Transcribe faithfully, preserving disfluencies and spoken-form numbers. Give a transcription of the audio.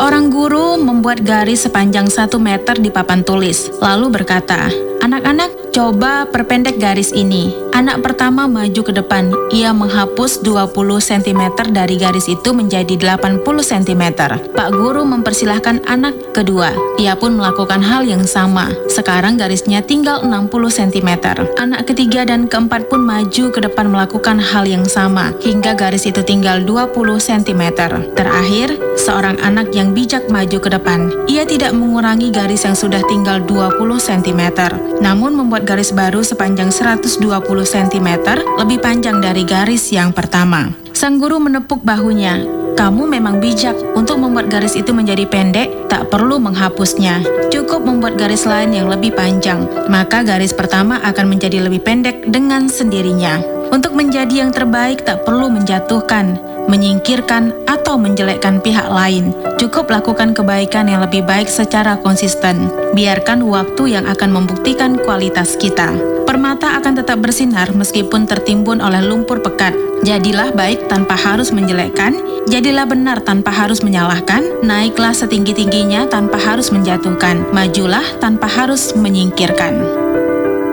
Seorang guru membuat garis sepanjang satu meter di papan tulis, lalu berkata, "Anak-anak, coba perpendek garis ini." Anak pertama maju ke depan. Ia menghapus dua puluh sentimeter dari garis itu menjadi delapan puluh sentimeter. Pak guru mempersilahkan anak kedua. Ia pun melakukan hal yang sama. Sekarang garisnya tinggal enam puluh sentimeter. Anak ketiga dan keempat pun maju ke depan melakukan hal yang sama, hingga garis itu tinggal dua puluh sentimeter. Terakhir, seorang anak yang bijak maju ke depan. Ia tidak mengurangi garis yang sudah tinggal dua puluh sentimeter, namun membuat garis baru sepanjang seratus dua puluh sentimeter lebih panjang dari garis yang pertama. Sang guru menepuk bahunya. "Kamu memang bijak. Untuk membuat garis itu menjadi pendek, tak perlu menghapusnya. Cukup membuat garis lain yang lebih panjang, maka garis pertama akan menjadi lebih pendek dengan sendirinya. Untuk menjadi yang terbaik tak perlu menjatuhkan, menyingkirkan, atau menjelekkan pihak lain. Cukup lakukan kebaikan yang lebih baik secara konsisten. Biarkan waktu yang akan membuktikan kualitas kita. Permata akan tetap bersinar meskipun tertimbun oleh lumpur pekat. Jadilah baik tanpa harus menjelekkan, jadilah benar tanpa harus menyalahkan, naiklah setinggi-tingginya tanpa harus menjatuhkan, majulah tanpa harus menyingkirkan."